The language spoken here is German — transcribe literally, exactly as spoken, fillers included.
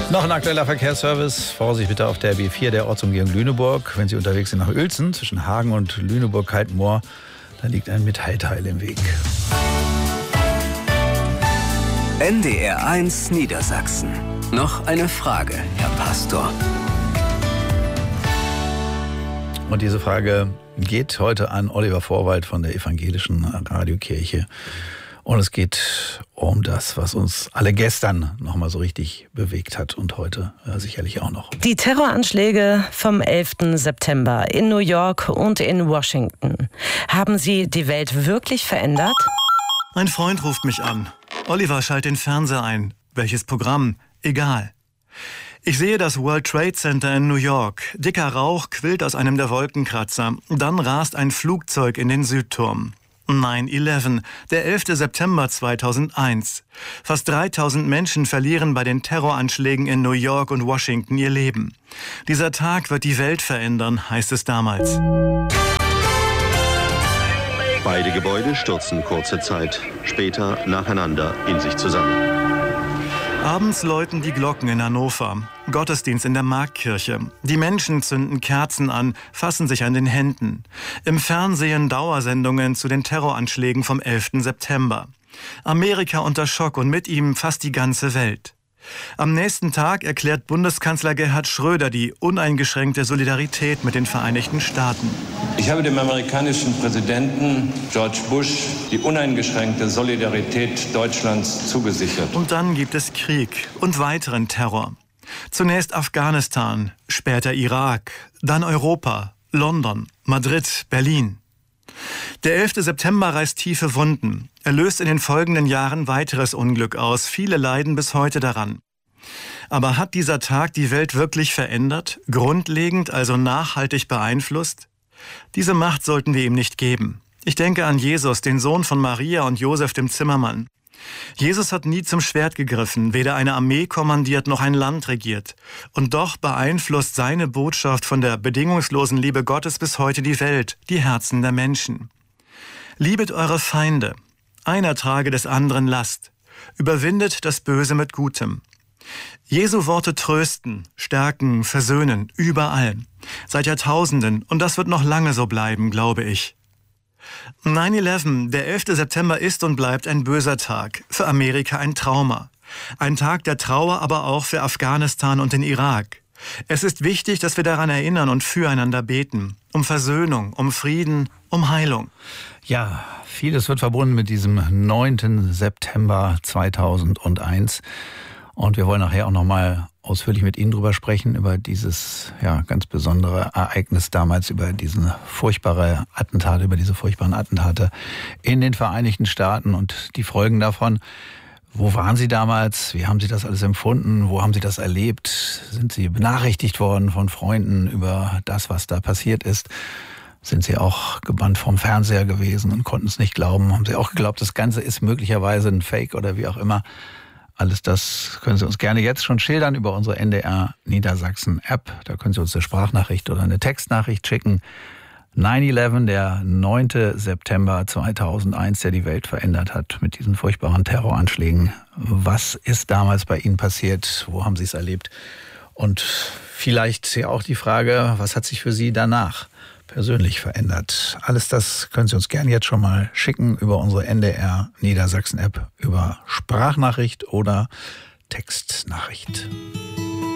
Noch ein aktueller Verkehrsservice. Vorsicht bitte auf der B vier der Ortsumgehung Lüneburg. Wenn Sie unterwegs sind nach Uelzen, zwischen Hagen und Lüneburg-Kaltenmoor, da liegt ein Metallteil im Weg. N D R eins Niedersachsen. Noch eine Frage, Herr Pastor. Und diese Frage geht heute an Oliver Vorwald von der Evangelischen Radiokirche. Und es geht um das, was uns alle gestern noch mal so richtig bewegt hat und heute äh, sicherlich auch noch. Die Terroranschläge vom elften September in New York und in Washington. Haben sie die Welt wirklich verändert? Ein Freund ruft mich an. Oliver, schalt den Fernseher ein. Welches Programm? Egal. Ich sehe das World Trade Center in New York. Dicker Rauch quillt aus einem der Wolkenkratzer. Dann rast ein Flugzeug in den Südturm. neun elf, der elfte September zweitausendeins. Fast dreitausend Menschen verlieren bei den Terroranschlägen in New York und Washington ihr Leben. Dieser Tag wird die Welt verändern, heißt es damals. Beide Gebäude stürzen kurze Zeit, später nacheinander in sich zusammen. Abends läuten die Glocken in Hannover. Gottesdienst in der Marktkirche. Die Menschen zünden Kerzen an, fassen sich an den Händen. Im Fernsehen Dauersendungen zu den Terroranschlägen vom elften September. Amerika unter Schock und mit ihm fast die ganze Welt. Am nächsten Tag erklärt Bundeskanzler Gerhard Schröder die uneingeschränkte Solidarität mit den Vereinigten Staaten. Ich habe dem amerikanischen Präsidenten George Bush die uneingeschränkte Solidarität Deutschlands zugesichert. Und dann gibt es Krieg und weiteren Terror. Zunächst Afghanistan, später Irak, dann Europa, London, Madrid, Berlin. Der elfte September reißt tiefe Wunden. Er löst in den folgenden Jahren weiteres Unglück aus. Viele leiden bis heute daran. Aber hat dieser Tag die Welt wirklich verändert, grundlegend, also nachhaltig beeinflusst? Diese Macht sollten wir ihm nicht geben. Ich denke an Jesus, den Sohn von Maria und Josef dem Zimmermann. Jesus hat nie zum Schwert gegriffen, weder eine Armee kommandiert noch ein Land regiert. Und doch beeinflusst seine Botschaft von der bedingungslosen Liebe Gottes bis heute die Welt, die Herzen der Menschen. Liebet eure Feinde, einer trage des anderen Last, überwindet das Böse mit Gutem. Jesu Worte trösten, stärken, versöhnen, überall, seit Jahrtausenden, und das wird noch lange so bleiben, glaube ich. neun elf, der elfte September ist und bleibt ein böser Tag, für Amerika ein Trauma. Ein Tag der Trauer, aber auch für Afghanistan und den Irak. Es ist wichtig, dass wir daran erinnern und füreinander beten. Um Versöhnung, um Frieden, um Heilung. Ja, vieles wird verbunden mit diesem neunten September zweitausendeins. Und wir wollen nachher auch noch mal ausführlich mit Ihnen drüber sprechen, über dieses ja ganz besondere Ereignis damals, über diesen furchtbare Attentate, über diese furchtbaren Attentate in den Vereinigten Staaten und die Folgen davon. Wo waren Sie damals? Wie haben Sie das alles empfunden? Wo haben Sie das erlebt? Sind Sie benachrichtigt worden von Freunden über das, was da passiert ist? Sind Sie auch gebannt vom Fernseher gewesen und konnten es nicht glauben? Haben Sie auch geglaubt, das Ganze ist möglicherweise ein Fake oder wie auch immer? Alles das können Sie uns gerne jetzt schon schildern über unsere N D R Niedersachsen App. Da können Sie uns eine Sprachnachricht oder eine Textnachricht schicken. neun elf, der neunte September zweitausendeins, der die Welt verändert hat mit diesen furchtbaren Terroranschlägen. Was ist damals bei Ihnen passiert? Wo haben Sie es erlebt? Und vielleicht ja auch die Frage, was hat sich für Sie danach persönlich verändert? Alles das können Sie uns gerne jetzt schon mal schicken über unsere N D R Niedersachsen App, über Sprachnachricht oder Textnachricht.